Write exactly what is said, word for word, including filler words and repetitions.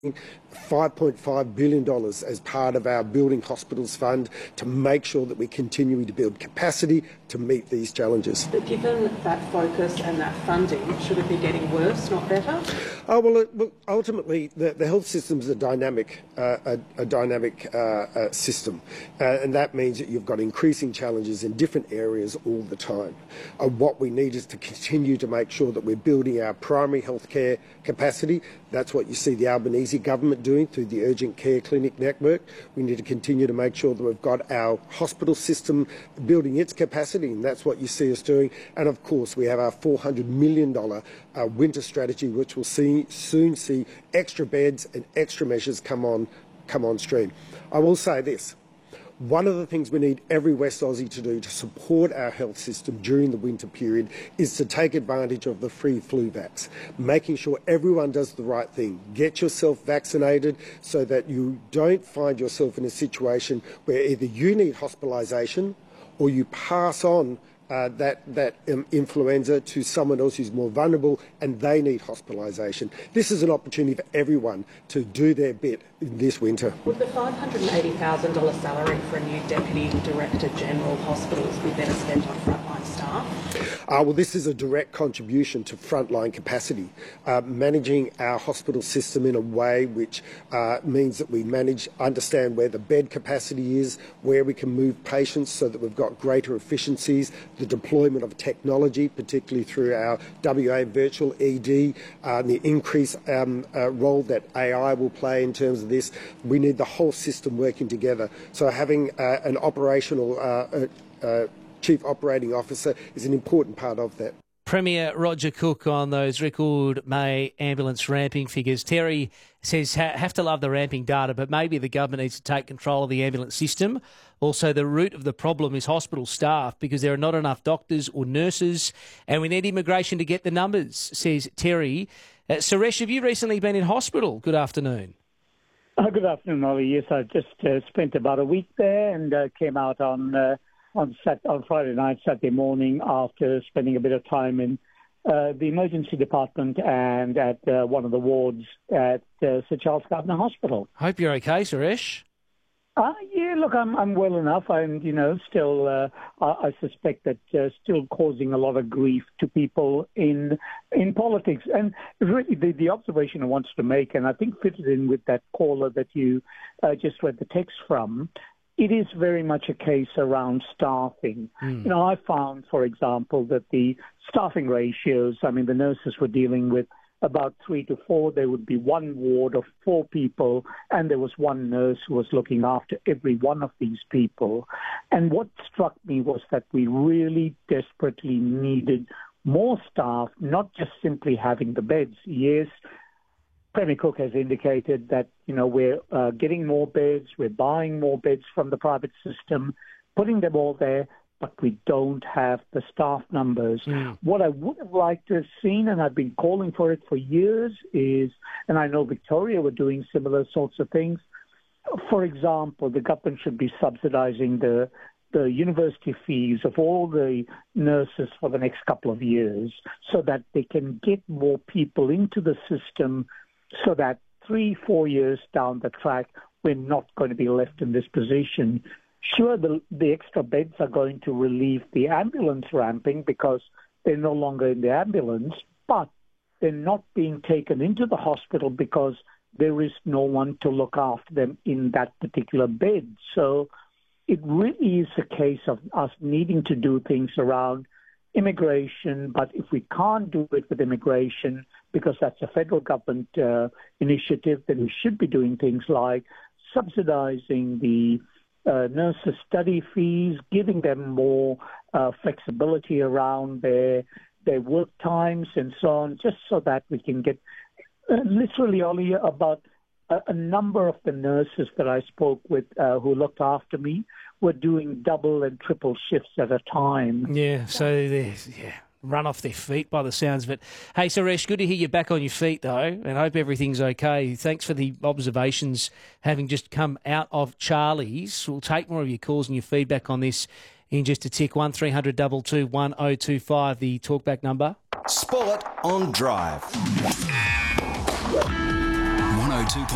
five point five billion dollars as part of our Building Hospitals Fund to make sure that we're continuing to build capacity to meet these challenges. But given that focus and that funding, should it be getting worse, not better? Oh, well, it, look, ultimately, the, the health system is a dynamic, uh, a, a dynamic uh, uh, system, uh, and that means that you've got increasing challenges in different areas all the time. Uh, what we need is to continue to make sure that we're building our primary healthcare capacity. That's what you see the Albanese government doing through the urgent care clinic network. We need to continue to make sure that we've got our hospital system building its capacity, and that's what you see us doing. And of course, we have our four hundred million dollars uh, winter strategy, which will see, soon see extra beds and extra measures come on, come on stream. I will say this. One of the things we need every West Aussie to do to support our health system during the winter period is to take advantage of the free flu vax, making sure everyone does the right thing. Get yourself vaccinated so that you don't find yourself in a situation where either you need hospitalisation or you pass on Uh, that, that um, influenza to someone else who's more vulnerable and they need hospitalisation. This is an opportunity for everyone to do their bit in this winter. Would the five hundred eighty thousand dollars salary for a new Deputy Director General Hospitals be better spent on frontline staff? Uh, well, this is a direct contribution to frontline capacity, uh, managing our hospital system in a way which uh, means that we manage, understand where the bed capacity is, where we can move patients so that we've got greater efficiencies, the deployment of technology, particularly through our W A Virtual E D, uh, and the increased um, uh, role that A I will play in terms of this. We need the whole system working together. So having uh, an operational uh, uh, uh, Chief Operating Officer is an important part of that. Premier Roger Cook on those record May ambulance ramping figures. Terry says ha- have to love the ramping data, but maybe the government needs to take control of the ambulance system. Also, the root of the problem is hospital staff because there are not enough doctors or nurses, and we need immigration to get the numbers, says Terry. Uh, Suresh, have you recently been in hospital? Good afternoon. Uh, good afternoon, Ollie. Yes, I just uh, spent about a week there and uh, came out on... Uh, On, Sat- on Friday night, Saturday morning, after spending a bit of time in uh, the emergency department and at uh, one of the wards at uh, Sir Charles Gardner Hospital. Hope you're okay, Suresh. Uh, yeah, look, I'm I'm well enough. I'm, you know, still, uh, I, I suspect that uh, still causing a lot of grief to people in in politics. And really, the, the observation I wanted to make, and I think fitted in with that caller that you uh, just read the text from, it is very much a case around staffing. Mm. You know, I found, for example, that the staffing ratios, I mean, the nurses were dealing with about three to four. There would be one ward of four people, and there was one nurse who was looking after every one of these people. And what struck me was that we really desperately needed more staff, not just simply having the beds. Yes, Premier Cook has indicated that, you know, we're uh, getting more beds, we're buying more beds from the private system, putting them all there, but we don't have the staff numbers. Mm. What I would have liked to have seen, and I've been calling for it for years, is, and I know Victoria were doing similar sorts of things. For example, the government should be subsidizing the the university fees of all the nurses for the next couple of years so that they can get more people into the system so that three, four years down the track, we're not going to be left in this position. Sure, the, the extra beds are going to relieve the ambulance ramping because they're no longer in the ambulance, but they're not being taken into the hospital because there is no one to look after them in that particular bed. So it really is a case of us needing to do things around immigration, but if we can't do it with immigration, because that's a federal government uh, initiative, then we should be doing things like subsidizing the uh, nurses' study fees, giving them more uh, flexibility around their their work times and so on, just so that we can get uh, literally only about a, a number of the nurses that I spoke with uh, who looked after me were doing double and triple shifts at a time. Yeah, so there's, yeah, run off their feet by the sounds of it. Hey, Suresh, good to hear you back on your feet, though, and I hope everything's okay. Thanks for the observations, having just come out of Charlie's. We'll take more of your calls and your feedback on this in just a tick. one three hundred two two one oh two five, the talkback number. Sport on Drive. one oh two